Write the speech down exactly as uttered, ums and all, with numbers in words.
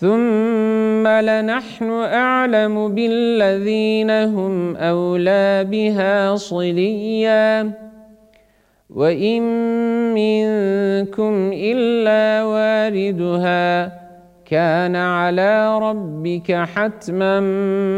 ثم لنحن أعلم بالذين هم أولى بها صليا وإن منكم إلا واردها كان على ربك حتما